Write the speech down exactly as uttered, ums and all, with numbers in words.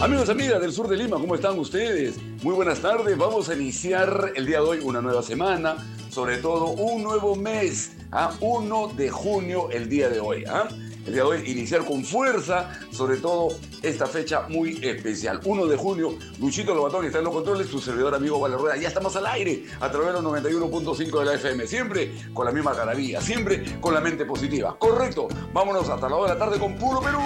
Amigos, amigas del sur de Lima, ¿cómo están ustedes? Muy buenas tardes. Vamos a iniciar el día de hoy una nueva semana, sobre todo un nuevo mes, ¿ah? uno de junio el día de hoy. ¿ah? El día de hoy iniciar con fuerza, sobre todo esta fecha muy especial. uno de junio, Luchito Lobatón está en los controles, tu servidor amigo Vale Rueda. Ya estamos al aire a través de los noventa y uno punto cinco de la F M. Siempre con la misma garabía, siempre con la mente positiva. Correcto, vámonos hasta la hora de la tarde con Puro Perú.